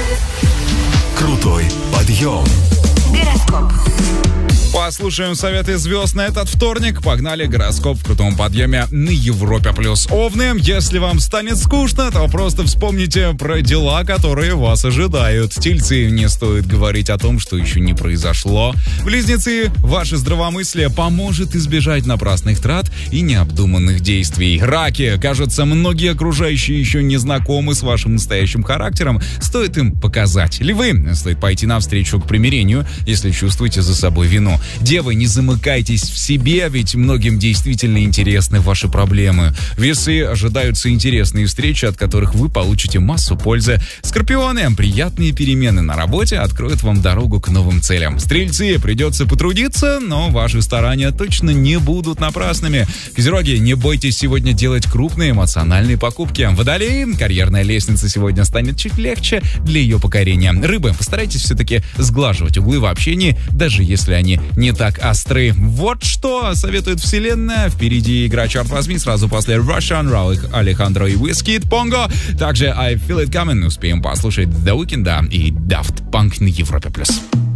Крутой подъем. Гороскоп. Послушаем советы звезд на этот вторник. Погнали, гороскоп в крутом подъеме на Европе+. Овны, если вам станет скучно, то просто вспомните про дела, которые вас ожидают. Тельцы, не стоит говорить о том, что еще не произошло. Близнецы, ваше здравомыслие поможет избежать напрасных трат и необдуманных действий. Раки, кажется, многие окружающие еще не знакомы с вашим настоящим характером. Стоит им показать. Львы, стоит пойти навстречу к примирению, если чувствуете за собой вину. Девы, не замыкайтесь в себе, ведь многим действительно интересны ваши проблемы. Весы, ожидаются интересные встречи, от которых вы получите массу пользы. Скорпионы, приятные перемены на работе откроют вам дорогу к новым целям. Стрельцы, придется потрудиться, но ваши старания точно не будут напрасными. Козероги, не бойтесь сегодня делать крупные эмоциональные покупки. Водолеи, карьерная лестница сегодня станет чуть легче для ее покорения. Рыбы, постарайтесь все-таки сглаживать углы в общении, даже если они не так остры. Вот что советует вселенная. Впереди игра «Черт возьми», сразу после Russian, Алехандро и Wizkid, Pongo. Также I Feel It Coming. Успеем послушать The Weeknd и Daft Punk на Европе+.